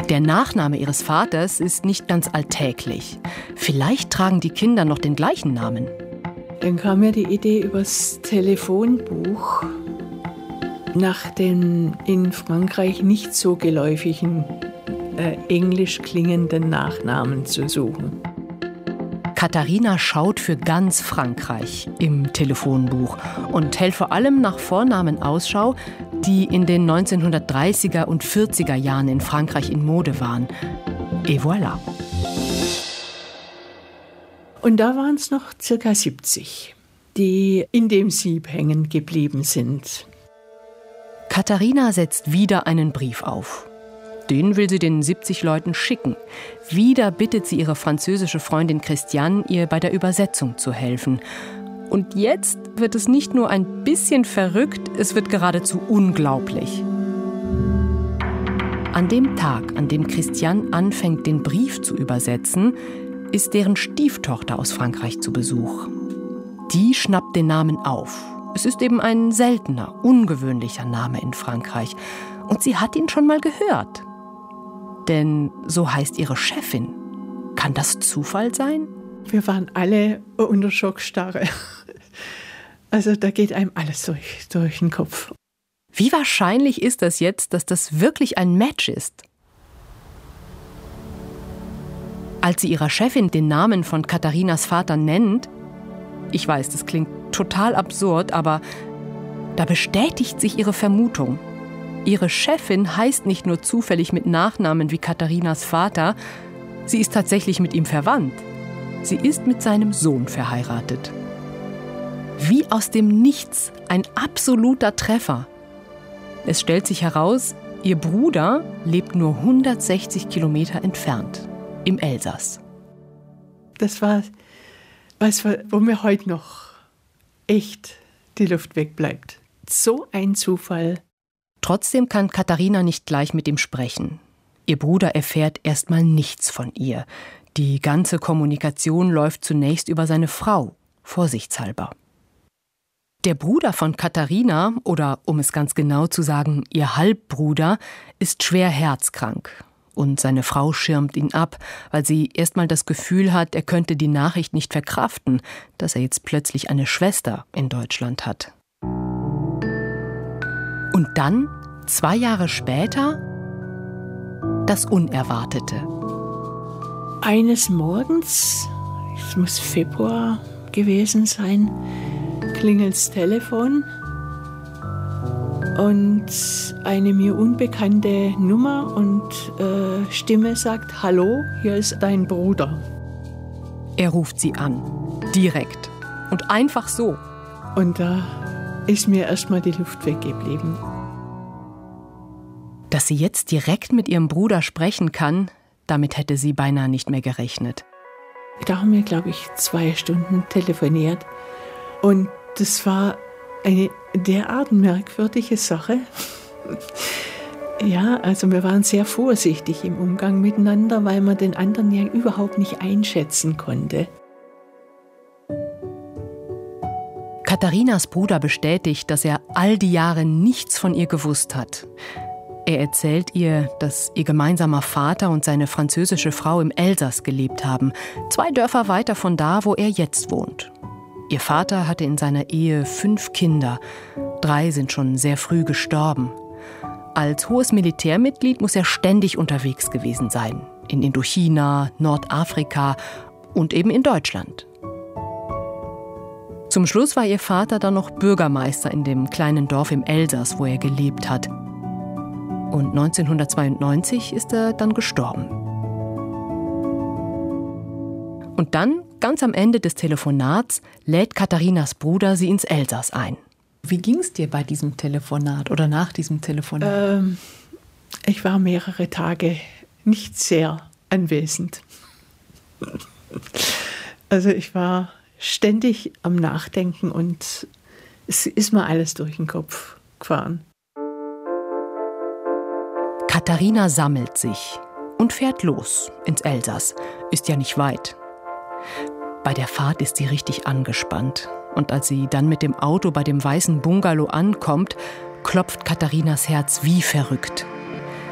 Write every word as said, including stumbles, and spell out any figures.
Der Nachname ihres Vaters ist nicht ganz alltäglich. Vielleicht tragen die Kinder noch den gleichen Namen. Dann kam mir die Idee übers Telefonbuch nach den in Frankreich nicht so geläufigen äh, englisch klingenden Nachnamen zu suchen. Katharina schaut für ganz Frankreich im Telefonbuch und hält vor allem nach Vornamen Ausschau, die in den neunzehnhundertdreißiger und vierziger Jahren in Frankreich in Mode waren. Et voilà. Und da waren es noch circa siebzig, die in dem Sieb hängen geblieben sind. Katharina setzt wieder einen Brief auf. Den will sie den siebzig Leuten schicken. Wieder bittet sie ihre französische Freundin Christiane, ihr bei der Übersetzung zu helfen. Und jetzt wird es nicht nur ein bisschen verrückt, es wird geradezu unglaublich. An dem Tag, an dem Christiane anfängt, den Brief zu übersetzen, ist deren Stieftochter aus Frankreich zu Besuch. Die schnappt den Namen auf. Es ist eben ein seltener, ungewöhnlicher Name in Frankreich. Und sie hat ihn schon mal gehört. Denn so heißt ihre Chefin. Kann das Zufall sein? Wir waren alle unter Schockstarre. Also da geht einem alles durch, durch den Kopf. Wie wahrscheinlich ist das jetzt, dass das wirklich ein Match ist? Als sie ihrer Chefin den Namen von Katharinas Vater nennt, ich weiß, das klingt total absurd, aber da bestätigt sich ihre Vermutung. Ihre Chefin heißt nicht nur zufällig mit Nachnamen wie Katharinas Vater, sie ist tatsächlich mit ihm verwandt. Sie ist mit seinem Sohn verheiratet. Wie aus dem Nichts, ein absoluter Treffer. Es stellt sich heraus, ihr Bruder lebt nur hundertsechzig Kilometer entfernt, im Elsass. Das war was, wo mir heute noch echt die Luft wegbleibt. So ein Zufall. Trotzdem kann Katharina nicht gleich mit ihm sprechen. Ihr Bruder erfährt erstmal nichts von ihr. Die ganze Kommunikation läuft zunächst über seine Frau, vorsichtshalber. Der Bruder von Katharina, oder um es ganz genau zu sagen, ihr Halbbruder, ist schwer herzkrank. Und seine Frau schirmt ihn ab, weil sie erstmal das Gefühl hat, er könnte die Nachricht nicht verkraften, dass er jetzt plötzlich eine Schwester in Deutschland hat. Und dann, zwei Jahre später, das Unerwartete. Eines Morgens, es muss Februar gewesen sein, klingelt's Telefon und eine mir unbekannte Nummer und äh, Stimme sagt: Hallo, hier ist dein Bruder. Er ruft sie an, direkt und einfach so. Und da ist mir erstmal die Luft weggeblieben. Dass sie jetzt direkt mit ihrem Bruder sprechen kann, damit hätte sie beinahe nicht mehr gerechnet. Da haben wir, glaube ich, zwei Stunden telefoniert. Und das war eine derart merkwürdige Sache. Ja, also wir waren sehr vorsichtig im Umgang miteinander, weil man den anderen ja überhaupt nicht einschätzen konnte. Katharinas Bruder bestätigt, dass er all die Jahre nichts von ihr gewusst hat. Er erzählt ihr, dass ihr gemeinsamer Vater und seine französische Frau im Elsass gelebt haben, zwei Dörfer weiter von da, wo er jetzt wohnt. Ihr Vater hatte in seiner Ehe fünf Kinder, drei sind schon sehr früh gestorben. Als hohes Militärmitglied muss er ständig unterwegs gewesen sein, in Indochina, Nordafrika und eben in Deutschland. Zum Schluss war ihr Vater dann noch Bürgermeister in dem kleinen Dorf im Elsass, wo er gelebt hat. Und neunzehnhundertzweiundneunzig ist er dann gestorben. Und dann, ganz am Ende des Telefonats, lädt Katharinas Bruder sie ins Elsass ein. Wie ging es dir bei diesem Telefonat oder nach diesem Telefonat? Ähm, ich war mehrere Tage nicht sehr anwesend. Also ich war ständig am Nachdenken und es ist mir alles durch den Kopf gefahren. Katharina sammelt sich und fährt los ins Elsass. Ist ja nicht weit. Bei der Fahrt ist sie richtig angespannt. Und als sie dann mit dem Auto bei dem weißen Bungalow ankommt, klopft Katharinas Herz wie verrückt.